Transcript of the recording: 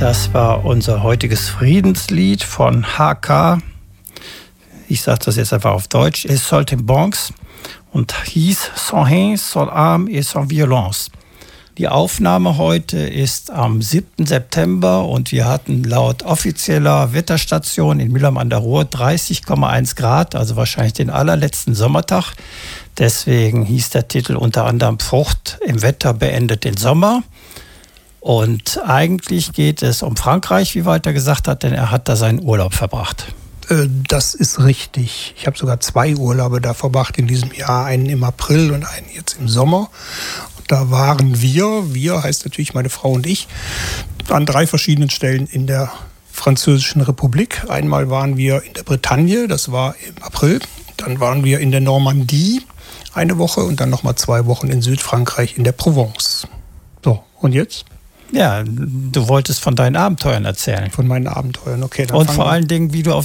Das war unser heutiges Friedenslied von HK. Ich sage das jetzt einfach auf Deutsch. Es Saltimbanques und hieß Sans haine, sans armes et sans violence. Die Aufnahme heute ist am 7. September und wir hatten laut offizieller Wetterstation in Mülheim an der Ruhr 30,1 Grad, also wahrscheinlich den allerletzten Sommertag. Deswegen hieß der Titel unter anderem Frucht im Wetter beendet den Sommer. Und eigentlich geht es um Frankreich, wie Walter gesagt hat, denn er hat da seinen Urlaub verbracht. Das ist richtig. Ich habe sogar 2 Urlaube da verbracht in diesem Jahr. Einen im April und einen jetzt im Sommer. Und da waren wir heißt natürlich meine Frau und ich, an 3 verschiedenen Stellen in der Französischen Republik. Einmal waren wir in der Bretagne, das war im April. Dann waren wir in der Normandie eine Woche und dann nochmal 2 Wochen in Südfrankreich in der Provence. So, und jetzt? Ja, du wolltest von deinen Abenteuern erzählen. Von meinen Abenteuern, okay. Dann und vor allen Dingen, wie du auf